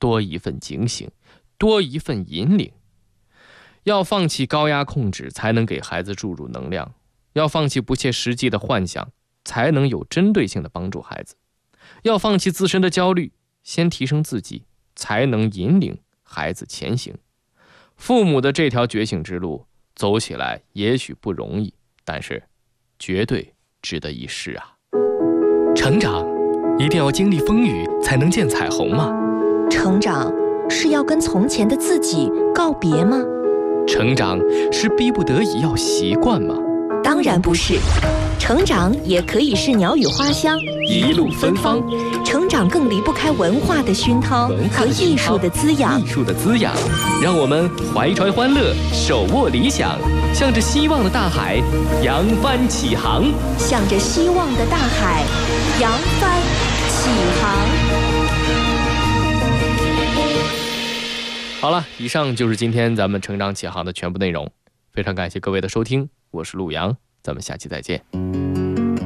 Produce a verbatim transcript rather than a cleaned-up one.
多一份警醒，多一份引领。要放弃高压控制，才能给孩子注入能量；要放弃不切实际的幻想，才能有针对性的帮助孩子；要放弃自身的焦虑，先提升自己，才能引领孩子前行。父母的这条觉醒之路走起来也许不容易，但是绝对值得一试啊！成长一定要经历风雨才能见彩虹吗？ 成长是要跟从前的自己告别吗？ 成长是逼不得已要习惯吗？ 当然不是，成长也可以是鸟语花香， 一路芬芳。 成长更离不开文化的熏陶和艺术的滋养。 艺术的滋养，让我们怀揣欢乐，手握理想，向着希望的大海扬帆起航。 向着希望的大海扬帆起航。 好了，以上就是今天咱们成长起航的全部内容，非常感谢各位的收听，我是陆阳，咱们下期再见。